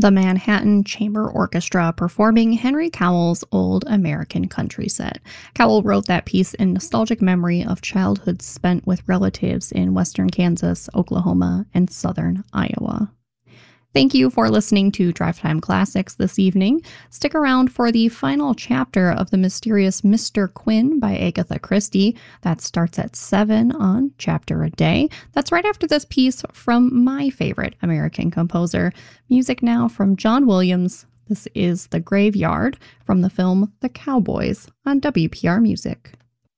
the Manhattan Chamber Orchestra performing Henry Cowell's Old American Country Set. Cowell wrote that piece in nostalgic memory of childhood spent with relatives in western Kansas, Oklahoma, and southern Iowa. Thank you for listening to Drive Time Classics this evening. Stick around for the final chapter of The Mysterious Mr. Quinn by Agatha Christie. That starts at 7 on Chapter a Day. That's right after this piece from my favorite American composer. Music now from John Williams. This is The Graveyard from the film The Cowboys on WPR Music.